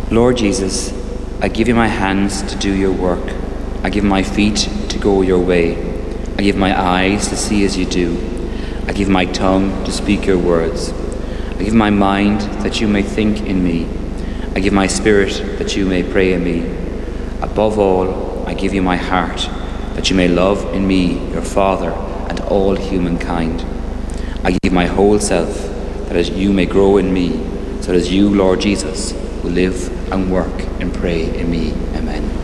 Lord Jesus, I give you my hands to do your work. I give my feet to go your way. I give my eyes to see as you do. I give my tongue to speak your words. I give my mind that you may think in me. I give my spirit that you may pray in me. Above all, I give you my heart, that you may love in me your Father and all humankind. I give my whole self, that as you may grow in me, so that as you, Lord Jesus, will live and work and pray in me. Amen.